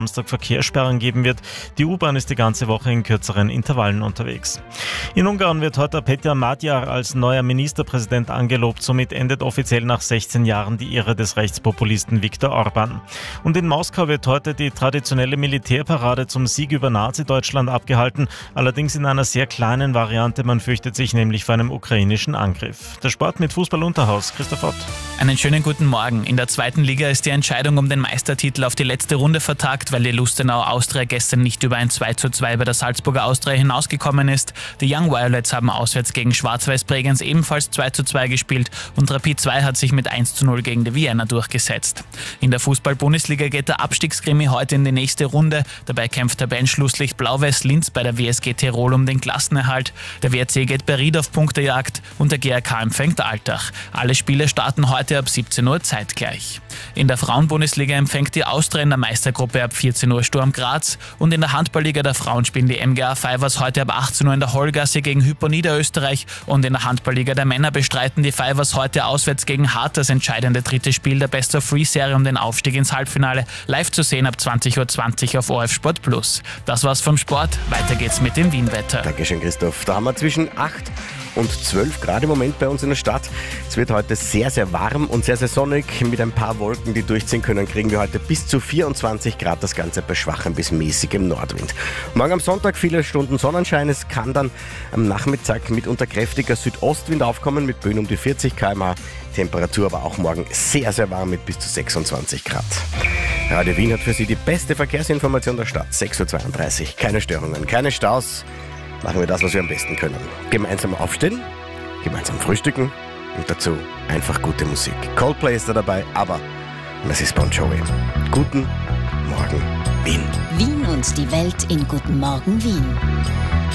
Samstag Verkehrssperren geben wird. Die U-Bahn ist die ganze Woche in kürzeren Intervallen unterwegs. In Ungarn wird heute Péter Magyar als neuer Ministerpräsident angelobt. Somit endet offiziell nach 16 Jahren die Ära des Rechtspopulisten Viktor Orbán. Und in Moskau wird heute die traditionelle Militärparade zum Sieg über Nazi-Deutschland abgehalten. Allerdings in einer sehr kleinen Variante. Man fürchtet sich nämlich vor einem ukrainischen Angriff. Der Sport mit Fußball-Unterhaus. Christoph Ott. Einen schönen guten Morgen. In der zweiten Liga ist die Entscheidung um den Meistertitel auf die letzte Runde vertagt, weil die Lustenauer Austria gestern nicht über ein 2:2 bei der Salzburger Austria hinausgekommen ist. Die Young Violets haben auswärts gegen Schwarz-Weiß Bregenz ebenfalls 2:2 gespielt und Rapid 2 hat sich mit 1:0 gegen die Vienna durchgesetzt. In der Fußball-Bundesliga geht der Abstiegskrimi heute in die nächste Runde. Dabei kämpft Tabellenschlusslicht Blau-Weiß Linz bei der WSG Tirol um den Klassenerhalt. Der WRC geht bei Ried auf Punktejagd und der GRK empfängt Altach. Alle Spiele starten heute ab 17 Uhr zeitgleich. In der Frauenbundesliga empfängt die Austria in der Meistergruppe ab 14 Uhr Sturm Graz und in der Handballliga der Frauen spielen die MGA Fivers heute ab 18 Uhr in der Hollgasse gegen Hypo Niederösterreich und in der Handballliga der Männer bestreiten die Fivers heute auswärts gegen Hart das entscheidende dritte Spiel der Best-of-3-Serie um den Aufstieg ins Halbfinale. Live zu sehen ab 20:20 Uhr auf ORF Sport Plus. Das war's vom Sport. Weiter geht's mit dem Wien-Wetter. Dankeschön, Christoph. Da haben wir zwischen 8 und 12 Grad im Moment bei uns in der Stadt. Es wird heute sehr, sehr warm und sehr, sehr sonnig. Mit ein paar Wolken, die durchziehen können, kriegen wir heute bis zu 24 Grad. Das Ganze bei schwachem bis mäßigem Nordwind. Morgen am Sonntag viele Stunden Sonnenschein. Es kann dann am Nachmittag mitunter kräftiger Südostwind aufkommen mit Böen um die 40 km/h. Temperatur aber auch morgen sehr, sehr warm mit bis zu 26 Grad. Radio Wien hat für Sie die beste Verkehrsinformation der Stadt. 6:32 Uhr. Keine Störungen, keine Staus. Machen wir das, was wir am besten können. Gemeinsam aufstehen, gemeinsam frühstücken und dazu einfach gute Musik. Coldplay ist da dabei, aber das ist Bon Jovi. Guten Morgen, Wien. Wien und die Welt in Guten Morgen Wien.